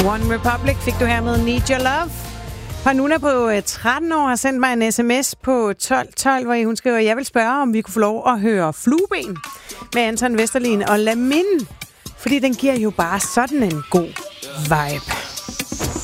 One Republic fik du her med Need Your Love. Nuna på 13 år har sendt mig en sms på 1212, hvor hun skriver, jeg vil spørge, om vi kunne få lov at høre Flueben med Anton Vesterlin og Lamin, fordi den giver jo bare sådan en god vibe.